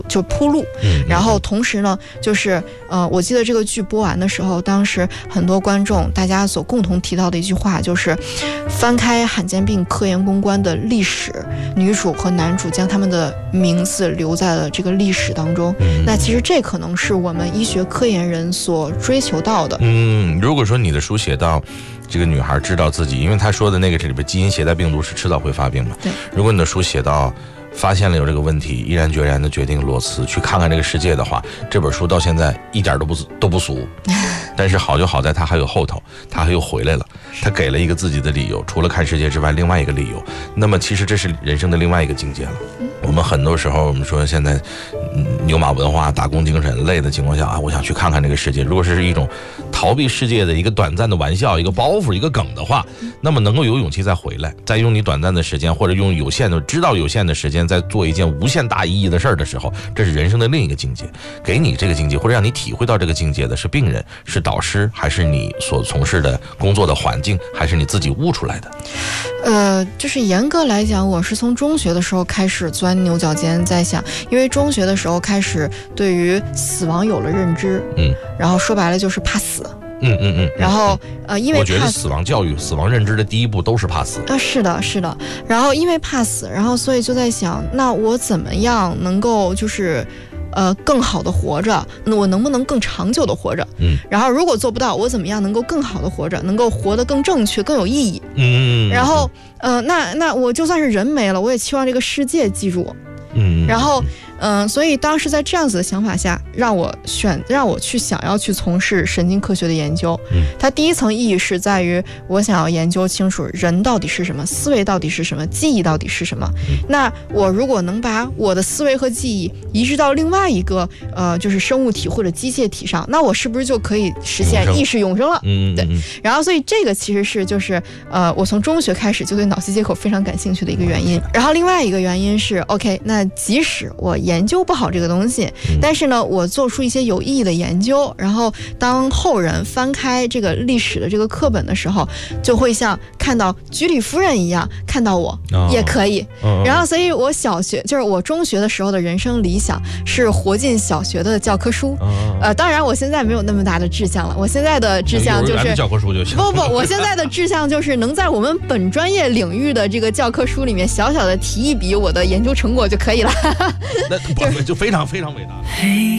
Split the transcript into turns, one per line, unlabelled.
就铺路。然后同时呢，就是我记得这个剧播完的时候，当时很多观众大家所共同提到的一句话就是，翻开罕见病科研攻关的历史，女主和男主将他们的名字留在了这个历史当中。那其实这可能是我们医学科研人所追求到的。
如果说你的书写到这个女孩知道自己，因为她说的那个这里边基因携带病毒是迟早会发病嘛。
对。
如果你的书写到发现了有这个问题，毅然决然的决定裸辞去看看这个世界的话，这本书到现在一点都不俗。但是好就好在它还有后头，它还又回来了，它给了一个自己的理由，除了看世界之外另外一个理由。那么其实这是人生的另外一个境界了。我们很多时候我们说现在牛马文化打工精神累的情况下我想去看看这个世界，如果是一种逃避世界的一个短暂的玩笑，一个包袱，一个梗的话，那么能够有勇气再回来，再用你短暂的时间或者用有限的时间在做一件无限大意义的事儿的时候，这是人生的另一个境界。给你这个境界或者让你体会到这个境界的是病人，是导师，还是你所从事的工作的环境，还是你自己悟出来的？
就是严格来讲，我是从中学的时候开始钻牛角尖，在想，因为中学的时候开始对于死亡有了认知，然后说白了就是怕死。然后因为
我觉得死亡教育、死亡认知的第一步都是怕死。
是的。然后因为怕死，然后所以就在想，那我怎么样能够就是更好的活着？那我能不能更长久的活着？然后如果做不到，我怎么样能够更好的活着，能够活得更正确、更有意义？然后那我就算是人没了，我也期望这个世界记住我。然后所以当时在这样子的想法下，让我去想要去从事神经科学的研究。它第一层意义是在于我想要研究清楚人到底是什么，思维到底是什么，记忆到底是什么。那我如果能把我的思维和记忆移植到另外一个就是生物体或者机械体上，那我是不是就可以实现意识永生了？对。然后所以这个其实是就是我从中学开始就对脑机接口非常感兴趣的一个原因。然后另外一个原因是 OK， 那即使我研究不好这个东西，但是呢我做出一些有意义的研究，然后当后人翻开这个历史的这个课本的时候，就会像看到居里夫人一样看到我也可以。然后所以我中学的时候的人生理想是活进小学的教科书。当然我现在没有那么大的志向了，我现在的志向就是
教科书就行。
不，我现在的志向就是能在我们本专业领域的这个教科书里面小小的提一笔我的研究成果就可以了。
那就非常非常伟大。